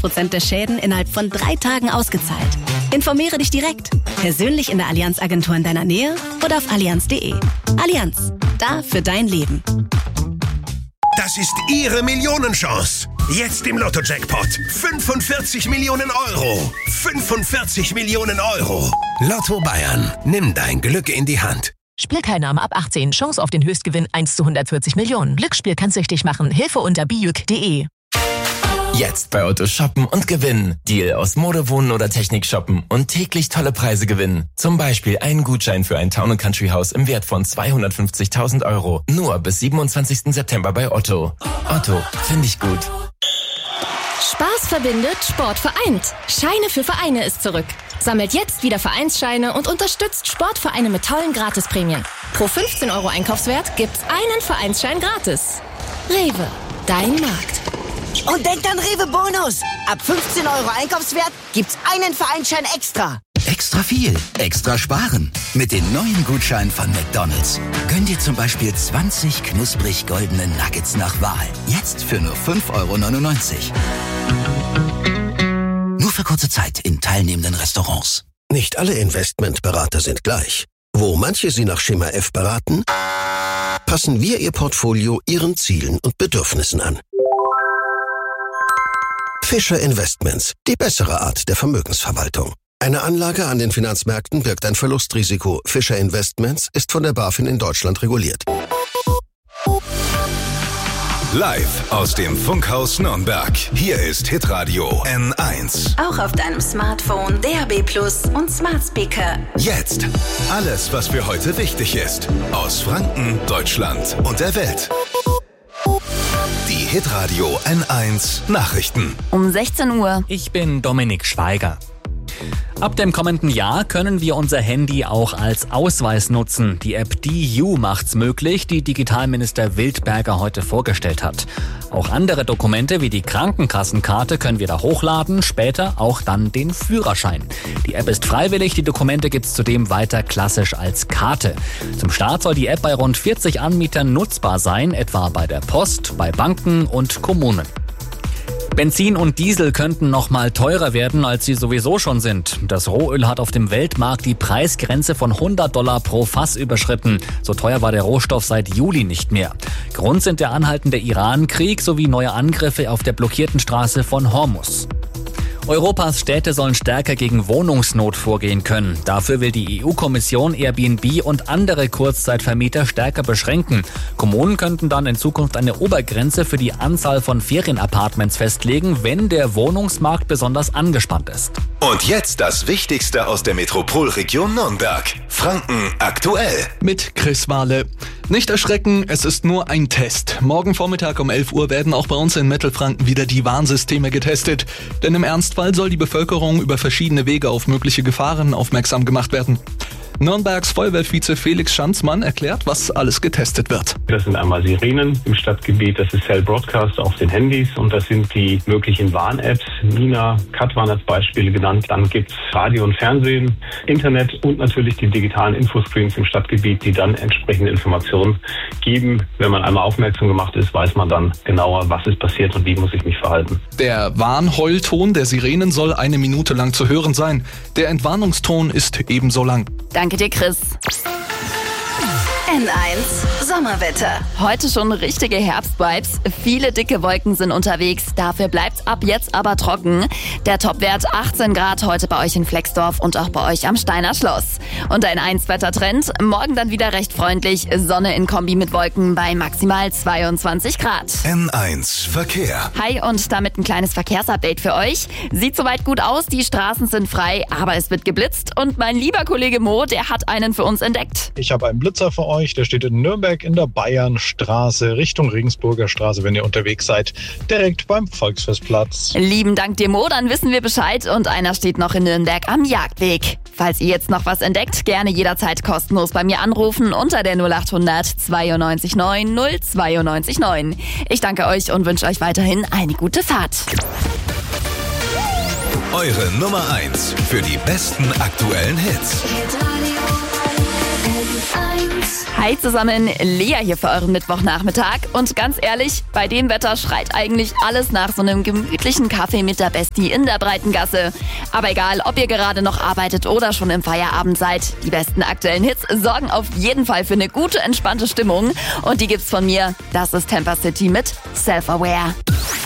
80% der Schäden innerhalb von 3 Tagen ausgezahlt. Informiere dich direkt. Persönlich in der Allianz-Agentur in deiner Nähe oder auf allianz.de. Allianz. Da für dein Leben. Das ist Ihre Millionenchance. Jetzt im Lotto-Jackpot. 45 Millionen Euro. 45 Millionen Euro. Lotto Bayern. Nimm dein Glück in die Hand. Spielteilnahme ab 18. Chance auf den Höchstgewinn 1 zu 140 Millionen. Glücksspiel kann süchtig machen. Hilfe unter bijuk.de. Jetzt bei Otto shoppen und gewinnen. Deal aus Mode, Wohnen oder Technik shoppen und täglich tolle Preise gewinnen. Zum Beispiel einen Gutschein für ein Town & Country Haus im Wert von 250.000 Euro. Nur bis 27. September bei Otto. Otto, finde ich gut. Spaß verbindet, Sport vereint. Scheine für Vereine ist zurück. Sammelt jetzt wieder Vereinsscheine und unterstützt Sportvereine mit tollen Gratisprämien. Pro 15 Euro Einkaufswert gibt's einen Vereinsschein gratis. Rewe, dein Markt. Und denkt an Rewe Bonus. Ab 15 Euro Einkaufswert gibt's einen Vereinsschein extra. Extra viel, extra sparen. Mit den neuen Gutscheinen von McDonald's. Gönn dir zum Beispiel 20 knusprig goldene Nuggets nach Wahl. Jetzt für nur 5,99 €. Nur für kurze Zeit in teilnehmenden Restaurants. Nicht alle Investmentberater sind gleich. Wo manche Sie nach Schema F beraten, passen wir Ihr Portfolio Ihren Zielen und Bedürfnissen an. Fischer Investments, die bessere Art der Vermögensverwaltung. Eine Anlage an den Finanzmärkten birgt ein Verlustrisiko. Fischer Investments ist von der BaFin in Deutschland reguliert. Live aus dem Funkhaus Nürnberg. Hier ist Hitradio N1. Auch auf deinem Smartphone, DAB+ und Smart Speaker. Jetzt alles, was für heute wichtig ist. Aus Franken, Deutschland und der Welt. Die Hitradio N1 Nachrichten. Um 16 Uhr. Ich bin Dominik Schweiger. Ab dem kommenden Jahr können wir unser Handy auch als Ausweis nutzen. Die App DU macht's möglich, die Digitalminister Wildberger heute vorgestellt hat. Auch andere Dokumente wie die Krankenkassenkarte können wir da hochladen, später auch dann den Führerschein. Die App ist freiwillig, die Dokumente gibt's zudem weiter klassisch als Karte. Zum Start soll die App bei rund 40 Anbietern nutzbar sein, etwa bei der Post, bei Banken und Kommunen. Benzin und Diesel könnten noch mal teurer werden, als sie sowieso schon sind. Das Rohöl hat auf dem Weltmarkt die Preisgrenze von $100 pro Fass überschritten. So teuer war der Rohstoff seit Juli nicht mehr. Grund sind der anhaltende Iran-Krieg sowie neue Angriffe auf der blockierten Straße von Hormuz. Europas Städte sollen stärker gegen Wohnungsnot vorgehen können. Dafür will die EU-Kommission Airbnb und andere Kurzzeitvermieter stärker beschränken. Kommunen könnten dann in Zukunft eine Obergrenze für die Anzahl von Ferienapartments festlegen, wenn der Wohnungsmarkt besonders angespannt ist. Und jetzt das Wichtigste aus der Metropolregion Nürnberg. Franken aktuell. Mit Chris Wahle. Nicht erschrecken, es ist nur ein Test. Morgen Vormittag um 11 Uhr werden auch bei uns in Mittelfranken wieder die Warnsysteme getestet. Denn im Ernstfall soll die Bevölkerung über verschiedene Wege auf mögliche Gefahren aufmerksam gemacht werden. Nürnbergs Feuerwehrvize Felix Schanzmann erklärt, was alles getestet wird. Das sind einmal Sirenen im Stadtgebiet, das ist Cell Broadcast auf den Handys und das sind die möglichen Warn-Apps. Nina, Kat waren als Beispiele genannt. Dann gibt's Radio und Fernsehen, Internet und natürlich die digitalen Infoscreens im Stadtgebiet, die dann entsprechende Informationen geben. Wenn man einmal aufmerksam gemacht ist, weiß man dann genauer, was ist passiert und wie muss ich mich verhalten. Der Warnheulton der Sirenen soll 1 Minute lang zu hören sein. Der Entwarnungston ist ebenso lang. Danke dir, Chris. N1 Sommerwetter. Heute schon richtige Herbstvibes. Viele dicke Wolken sind unterwegs. Dafür bleibt's ab jetzt aber trocken. Der Topwert 18 Grad heute bei euch in Flexdorf und auch bei euch am Steiner Schloss. Und ein 1-Wettertrend. Morgen dann wieder recht freundlich. Sonne in Kombi mit Wolken bei maximal 22 Grad. N1 Verkehr. Hi und damit ein kleines Verkehrsupdate für euch. Sieht soweit gut aus, die Straßen sind frei, aber es wird geblitzt. Und mein lieber Kollege Mo, der hat einen für uns entdeckt. Ich habe einen Blitzer für euch. Der steht in Nürnberg in der Bayernstraße Richtung Regensburger Straße, wenn ihr unterwegs seid, direkt beim Volksfestplatz. Lieben Dank dir, Mo, dann wissen wir Bescheid und einer steht noch in Nürnberg am Jagdweg. Falls ihr jetzt noch was entdeckt, gerne jederzeit kostenlos bei mir anrufen unter der 0800 92 9 092 9. Ich danke euch und wünsche euch weiterhin eine gute Fahrt. Eure Nummer 1 für die besten aktuellen Hits. Hi zusammen, Lea hier für euren Mittwochnachmittag. Und ganz ehrlich, bei dem Wetter schreit eigentlich alles nach so einem gemütlichen Kaffee mit der Bestie in der Breitengasse. Aber egal, ob ihr gerade noch arbeitet oder schon im Feierabend seid, die besten aktuellen Hits sorgen auf jeden Fall für eine gute, entspannte Stimmung. Und die gibt's von mir. Das ist Temper City mit Self-Aware.